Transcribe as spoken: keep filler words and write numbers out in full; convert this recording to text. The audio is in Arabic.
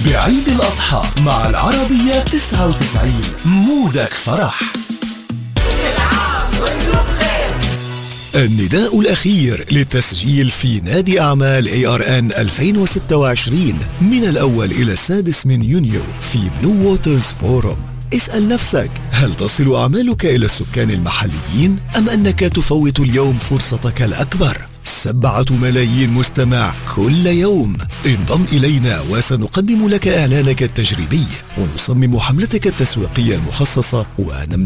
بعيد الأضحى مع العربية تسعة وتسعين، مودك فرح. النداء الأخير للتسجيل في نادي أعمال إيه آر إن ألفين وستة وعشرين من الأول إلى السادس من يونيو في بلو ووترز فورم. اسأل نفسك، هل تصل أعمالك إلى السكان المحليين أم أنك تفوت اليوم فرصتك الأكبر؟ سبعة ملايين مستمع كل يوم. انضم إلينا وسنقدم لك إعلانك التجريبي ونصمم حملتك التسويقية المخصصة ونمنح